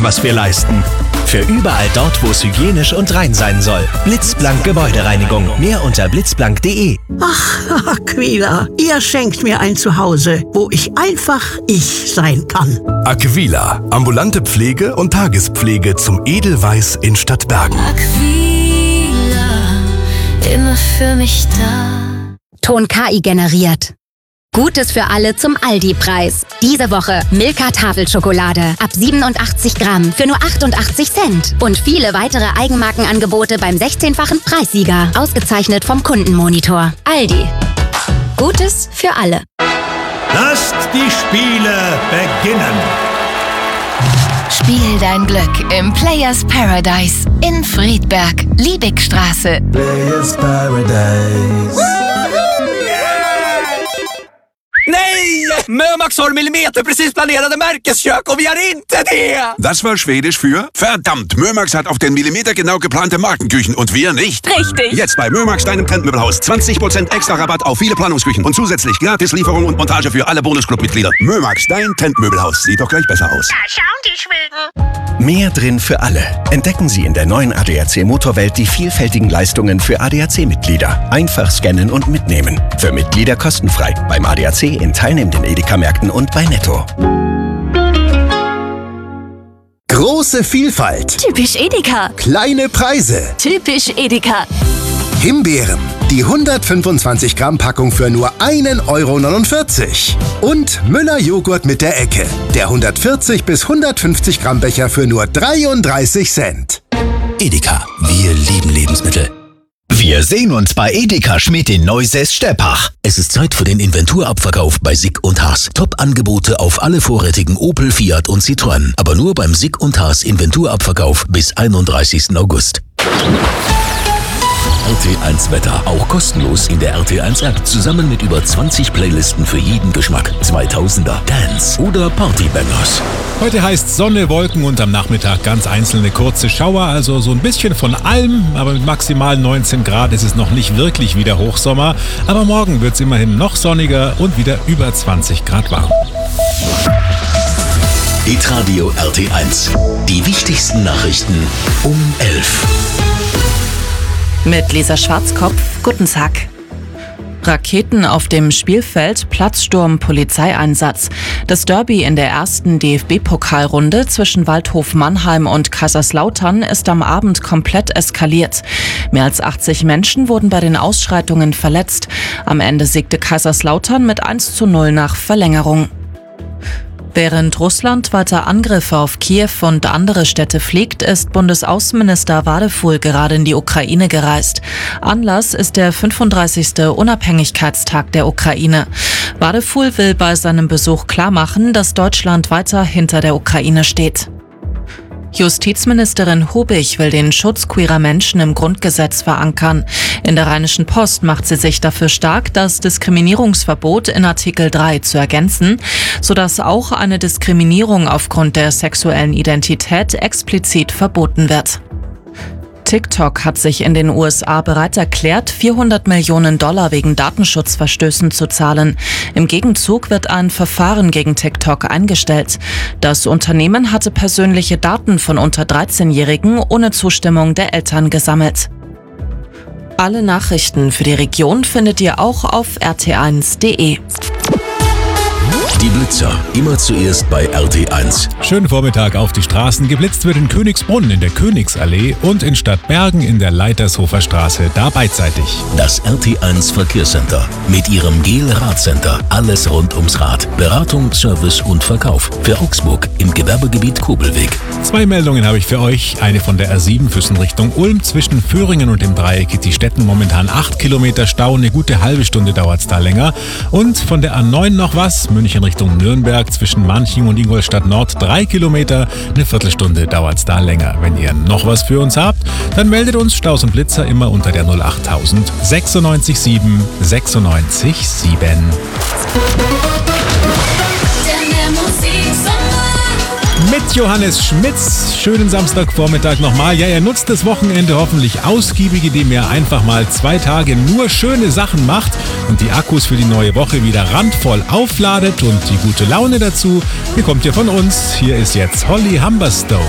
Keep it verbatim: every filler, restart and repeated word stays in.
nicht, was wir leisten. Für überall dort, wo es hygienisch und rein sein soll. Blitzblank Gebäudereinigung. Mehr unter blitzblank punkt de. Ach, Aquila, ihr schenkt mir ein Zuhause, wo ich einfach ich sein kann. Aquila, ambulante Pflege und Tagespflege zum Edelweiß in Stadtbergen. Aquila, immer für mich da. Ton K I generiert. Gutes für alle zum Aldi-Preis. Diese Woche Milka Tafelschokolade ab siebenundachtzig Gramm für nur achtundachtzig Cent. Und viele weitere Eigenmarkenangebote beim sechzehnfachen Preissieger. Ausgezeichnet vom Kundenmonitor. Aldi. Gutes für alle. Lasst die Spiele beginnen. Spiel dein Glück im Players Paradise in Friedberg, Liebigstraße. Players Paradise. Nej! Mömax har millimeter precis planerade Märkeskök och vi har inte det! Das war Schwedisch für verdammt, Mömax hat auf den Millimeter genau geplante Markenküchen und wir nicht. Richtig. Jetzt bei Mömax, deinem Trendmöbelhaus. zwanzig Prozent extra Rabatt auf viele Planungsküchen und zusätzlich gratis Lieferung und Montage für alle Bonusclub-Mitglieder. Mömax, dein Trendmöbelhaus. Sieht doch gleich besser aus. Da schauen die Schweden. Mehr drin für alle. Entdecken Sie in der neuen A D A C Motorwelt die vielfältigen Leistungen für A D A C-Mitglieder. Einfach scannen und mitnehmen. Für Mitglieder kostenfrei. Beim A D A C in teilnehmenden Edeka-Märkten und bei Netto. Große Vielfalt. Typisch Edeka. Kleine Preise. Typisch Edeka. Himbeeren. Die hundertfünfundzwanzig Gramm Packung für nur einen Euro neunundvierzig. Und Müller Joghurt mit der Ecke. Der hundertvierzig bis hundertfünfzig Gramm Becher für nur dreiunddreißig Cent. Edeka. Wir lieben Lebensmittel. Wir sehen uns bei Edeka Schmidt in Neusäß-Steppach. Es ist Zeit für den Inventurabverkauf bei Sick und Haas. Top-Angebote auf alle vorrätigen Opel, Fiat und Citroën. Aber nur beim Sick und Haas Inventurabverkauf bis einunddreißigsten August. R T eins Wetter, auch kostenlos in der R T eins App. Zusammen mit über zwanzig Playlisten für jeden Geschmack. zweitausender, Dance oder Partybangers. Heute heißt Sonne, Wolken und am Nachmittag ganz einzelne kurze Schauer. Also so ein bisschen von allem, aber mit maximal neunzehn Grad ist es noch nicht wirklich wieder Hochsommer. Aber morgen wird es immerhin noch sonniger und wieder über zwanzig Grad warm. Hitradio R T eins. Die wichtigsten Nachrichten um elf. Mit Lisa Schwarzkopf, guten Tag. Raketen auf dem Spielfeld, Platzsturm, Polizeieinsatz. Das Derby in der ersten D F B-Pokalrunde zwischen Waldhof Mannheim und Kaiserslautern ist am Abend komplett eskaliert. Mehr als achtzig Menschen wurden bei den Ausschreitungen verletzt. Am Ende siegte Kaiserslautern mit eins zu null nach Verlängerung. Während Russland weiter Angriffe auf Kiew und andere Städte fliegt, ist Bundesaußenminister Vadeful gerade in die Ukraine gereist. Anlass ist der fünfunddreißigste Unabhängigkeitstag der Ukraine. Vadeful will bei seinem Besuch klarmachen, dass Deutschland weiter hinter der Ukraine steht. Justizministerin Hubich will den Schutz queerer Menschen im Grundgesetz verankern. In der Rheinischen Post macht sie sich dafür stark, das Diskriminierungsverbot in Artikel drei zu ergänzen, sodass auch eine Diskriminierung aufgrund der sexuellen Identität explizit verboten wird. TikTok hat sich in den U S A bereit erklärt, vierhundert Millionen Dollar wegen Datenschutzverstößen zu zahlen. Im Gegenzug wird ein Verfahren gegen TikTok eingestellt. Das Unternehmen hatte persönliche Daten von unter dreizehnjährigen ohne Zustimmung der Eltern gesammelt. Alle Nachrichten für die Region findet ihr auch auf r t eins punkt de. Die Blitzer, immer zuerst bei R T eins. Schönen Vormittag auf die Straßen. Geblitzt wird in Königsbrunn in der Königsallee und in Stadtbergen in der Leitershofer Straße, da beidseitig. Das R T eins Verkehrscenter mit ihrem Gel-Rad-Center. Alles rund ums Rad. Beratung, Service und Verkauf. Für Augsburg im Gewerbegebiet Kobelweg. Zwei Meldungen habe ich für euch. Eine von der R sieben Füssen Richtung Ulm. Zwischen Föhringen und dem Dreieck Städten momentan acht Kilometer Stau. Eine gute halbe Stunde dauert es da länger. Und von der A neun noch was. München Richtung Nürnberg zwischen Manching und Ingolstadt Nord drei Kilometer. Eine Viertelstunde dauert es da länger. Wenn ihr noch was für uns habt, dann meldet uns Staus und Blitzer immer unter der null achttausend sechsundneunzig sieben sechsundneunzig sieben. Mit Johannes Schmitz. Schönen Samstagvormittag nochmal. Ja, ihr nutzt das Wochenende hoffentlich ausgiebig, indem ihr einfach mal zwei Tage nur schöne Sachen macht und die Akkus für die neue Woche wieder randvoll aufladet und die gute Laune dazu bekommt ihr von uns. Hier ist jetzt Holly Humberstone.